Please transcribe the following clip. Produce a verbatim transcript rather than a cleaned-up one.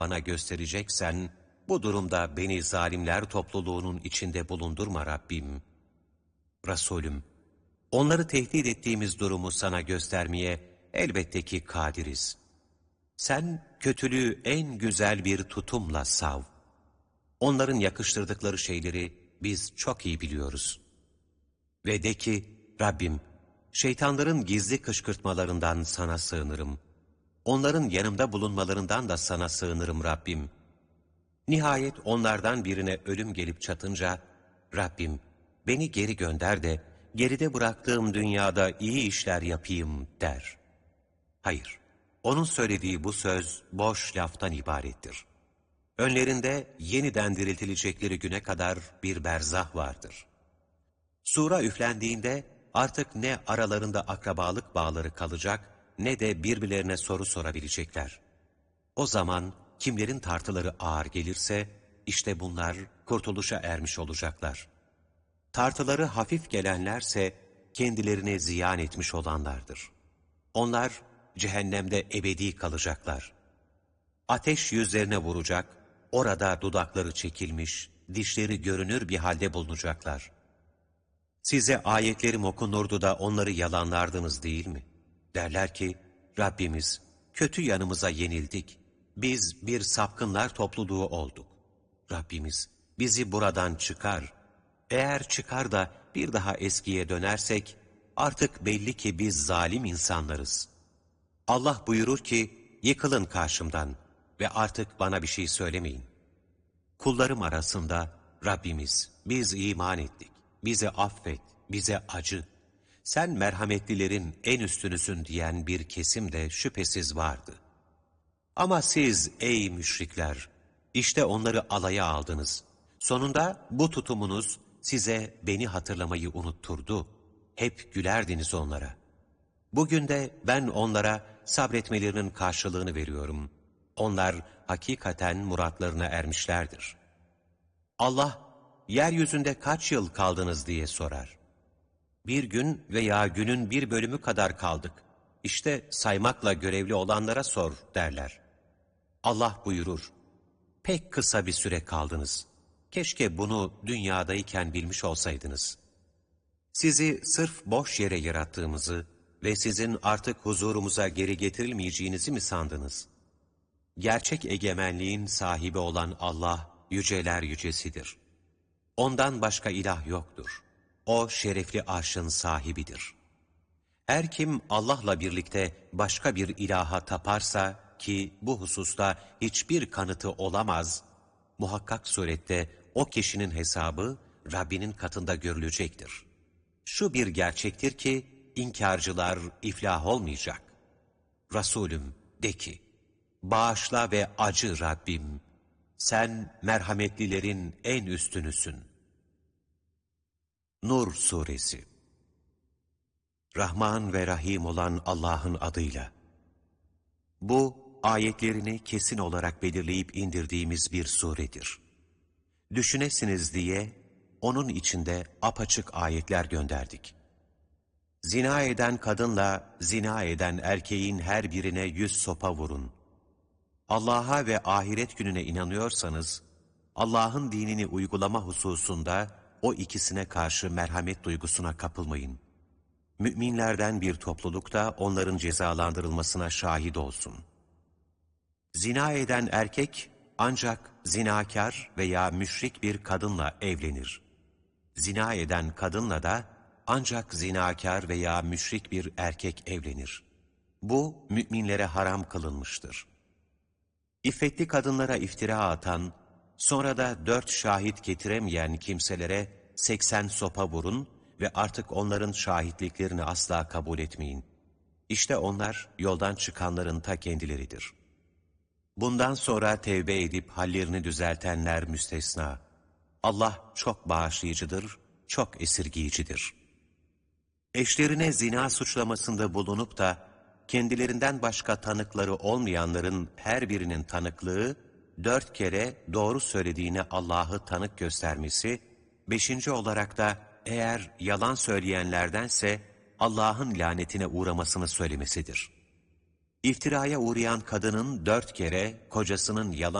bana göstereceksen, bu durumda beni zalimler topluluğunun içinde bulundurma Rabbim. Resulüm, onları tehdit ettiğimiz durumu sana göstermeye elbette ki kadiriz. Sen kötülüğü en güzel bir tutumla sav. Onların yakıştırdıkları şeyleri biz çok iyi biliyoruz. Ve de ki, Rabbim, şeytanların gizli kışkırtmalarından sana sığınırım. Onların yanımda bulunmalarından da sana sığınırım Rabbim. Nihayet onlardan birine ölüm gelip çatınca, Rabbim, beni geri gönder de, geride bıraktığım dünyada iyi işler yapayım der. Hayır, onun söylediği bu söz boş laftan ibarettir. Önlerinde yeniden diriltilecekleri güne kadar bir berzah vardır. Sura üflendiğinde artık ne aralarında akrabalık bağları kalacak ne de birbirlerine soru sorabilecekler. O zaman kimlerin tartıları ağır gelirse işte bunlar kurtuluşa ermiş olacaklar. Tartıları hafif gelenlerse kendilerini ziyan etmiş olanlardır. Onlar cehennemde ebedi kalacaklar. Ateş yüzlerine vuracak, orada dudakları çekilmiş, dişleri görünür bir halde bulunacaklar. Size ayetlerim okunurdu da onları yalanlardınız değil mi? Derler ki, Rabbimiz, kötü yanımıza yenildik. Biz bir sapkınlar topluluğu olduk. Rabbimiz, bizi buradan çıkar. Eğer çıkar da bir daha eskiye dönersek, artık belli ki biz zalim insanlarız. Allah buyurur ki, yıkılın karşımdan ve artık bana bir şey söylemeyin. Kullarım arasında, Rabbimiz, biz iman ettik. Bize affet, bize acı. Sen merhametlilerin en üstünüsün diyen bir kesim de şüphesiz vardı. Ama siz ey müşrikler, işte onları alaya aldınız. Sonunda bu tutumunuz size beni hatırlamayı unutturdu. Hep gülerdiniz onlara. Bugün de ben onlara sabretmelerinin karşılığını veriyorum. Onlar hakikaten muratlarına ermişlerdir. Allah, yeryüzünde kaç yıl kaldınız diye sorar. Bir gün veya günün bir bölümü kadar kaldık. İşte saymakla görevli olanlara sor derler. Allah buyurur, pek kısa bir süre kaldınız. Keşke bunu dünyadayken bilmiş olsaydınız. Sizi sırf boş yere yarattığımızı ve sizin artık huzurumuza geri getirilmeyeceğinizi mi sandınız? Gerçek egemenliğin sahibi olan Allah, yüceler yücesidir. Ondan başka ilah yoktur. O şerefli arşın sahibidir. Her kim Allah'la birlikte başka bir ilaha taparsa ki bu hususta hiçbir kanıtı olamaz, muhakkak surette o kişinin hesabı Rabbinin katında görülecektir. Şu bir gerçektir ki inkarcılar iflah olmayacak. Resulüm de ki, bağışla ve acı Rabbim, sen merhametlilerin en üstünüsün. Nur Suresi. Rahman ve Rahim olan Allah'ın adıyla. Bu, ayetlerini kesin olarak belirleyip indirdiğimiz bir suredir. Düşünesiniz diye, onun içinde apaçık ayetler gönderdik. Zina eden kadınla zina eden erkeğin her birine yüz sopa vurun. Allah'a ve ahiret gününe inanıyorsanız, Allah'ın dinini uygulama hususunda o ikisine karşı merhamet duygusuna kapılmayın. Müminlerden bir topluluk da onların cezalandırılmasına şahit olsun. Zina eden erkek ancak zinakar veya müşrik bir kadınla evlenir. Zina eden kadınla da ancak zinakar veya müşrik bir erkek evlenir. Bu müminlere haram kılınmıştır. İffetli kadınlara iftira atan, sonra da dört şahit getiremeyen kimselere seksen sopa vurun ve artık onların şahitliklerini asla kabul etmeyin. İşte onlar yoldan çıkanların ta kendileridir. Bundan sonra tevbe edip hallerini düzeltenler müstesna. Allah çok bağışlayıcıdır, çok esirgiyicidir. Eşlerine zina suçlamasında bulunup da kendilerinden başka tanıkları olmayanların her birinin tanıklığı, dört kere doğru söylediğine Allah'ı tanık göstermesi, beşinci olarak da eğer yalan söyleyenlerdense Allah'ın lanetine uğramasını söylemesidir. İftiraya uğrayan kadının dört kere kocasının yalan